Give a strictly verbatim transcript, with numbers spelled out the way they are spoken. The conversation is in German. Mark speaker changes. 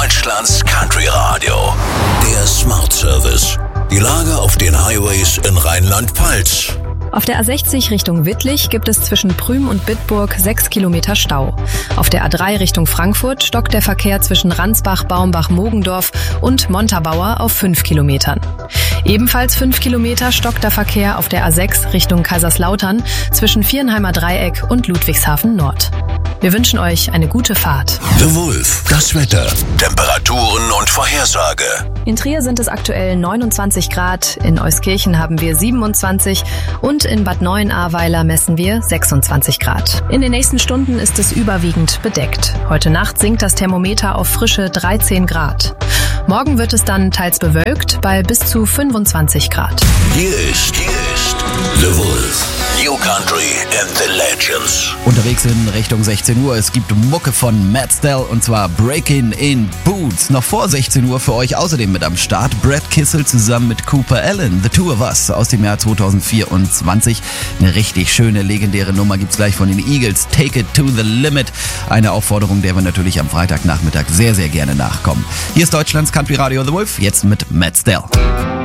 Speaker 1: Deutschlands Country Radio. Der Smart Service. Die Lage auf den Highways in Rheinland-Pfalz.
Speaker 2: Auf der A sechzig Richtung Wittlich gibt es zwischen Prüm und Bitburg sechs Kilometer Stau. Auf der A drei Richtung Frankfurt stockt der Verkehr zwischen Ransbach, Baumbach, Mogendorf und Montabaur auf fünf Kilometern. Ebenfalls fünf Kilometer stockt der Verkehr auf der A sechs Richtung Kaiserslautern zwischen Viernheimer Dreieck und Ludwigshafen Nord. Wir wünschen euch eine gute Fahrt.
Speaker 1: The Wolf, das Wetter, Temperaturen und Vorhersage.
Speaker 2: In Trier sind es aktuell neunundzwanzig Grad, in Euskirchen haben wir siebenundzwanzig und in Bad Neuenahrweiler messen wir sechsundzwanzig Grad. In den nächsten Stunden ist es überwiegend bedeckt. Heute Nacht sinkt das Thermometer auf frische dreizehn Grad. Morgen wird es dann teils bewölkt bei bis zu fünfundzwanzig Grad.
Speaker 1: Hier ist, hier ist The Wolf. New Country and the Legends.
Speaker 3: Unterwegs in Richtung sechzehn Uhr. Es gibt Mucke von Matt Stell und zwar Breakin' in Boots. Noch vor sechzehn Uhr für euch außerdem mit am Start Brad Kissel zusammen mit Cooper Allen. The Two of Us aus dem Jahr zweitausendvierundzwanzig. Eine richtig schöne, legendäre Nummer gibt's gleich von den Eagles. Take it to the limit. Eine Aufforderung, der wir natürlich am Freitagnachmittag sehr, sehr gerne nachkommen. Hier ist Deutschlands Country Radio The Wolf. Jetzt mit Matt Stell.